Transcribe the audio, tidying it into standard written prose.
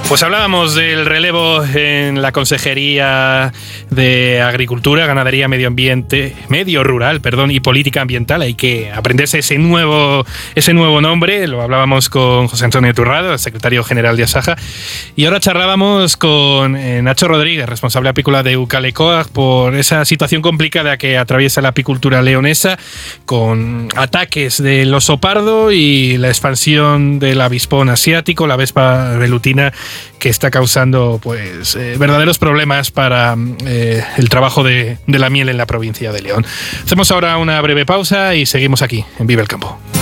Pues hablábamos del relevo en la Consejería de Agricultura, Ganadería, Medio Rural y Política Ambiental. Hay que aprenderse ese nuevo nombre. Lo hablábamos con José Antonio Turrado, el secretario general de Asaja. Y ahora charlábamos con Nacho Rodríguez, responsable apícola de Ucalecoag, por esa situación complicada que atraviesa la apicultura leonesa, con ataques del oso pardo y la expansión del avispón asiático, la vespa velutina, que está causando verdaderos problemas para el trabajo de la miel en la provincia de León. Hacemos ahora una breve pausa y seguimos aquí en Vive el Campo.